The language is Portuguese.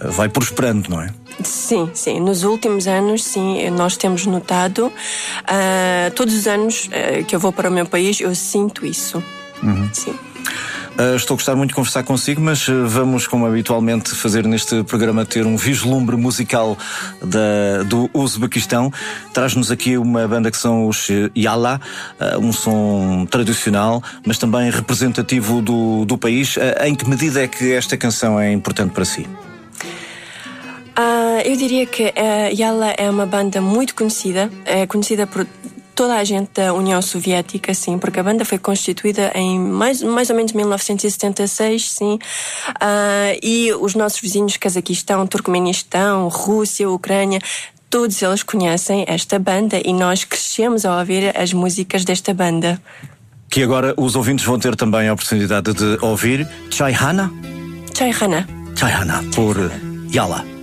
vai prosperando, não é? Sim, sim. Nos últimos anos, sim, nós temos notado. Todos os anos que eu vou para o meu país, eu sinto isso. Sim. Estou a gostar muito de conversar consigo, mas vamos, como habitualmente, fazer neste programa, ter um vislumbre musical do Uzbequistão. Traz-nos aqui uma banda que são os Yalla, um som tradicional, mas também representativo do país. Em que medida é que esta canção é importante para si? Eu diria que Yalla é uma banda muito conhecida, é conhecida por toda a gente da União Soviética, sim, porque a banda foi constituída em mais ou menos 1976, sim, e os nossos vizinhos Cazaquistão, Turcomenistão, Rússia, Ucrânia, todos eles conhecem esta banda e nós crescemos a ouvir as músicas desta banda. Que agora os ouvintes vão ter também a oportunidade de ouvir Chayhana? Chayhana. Chayhana, por Yalla.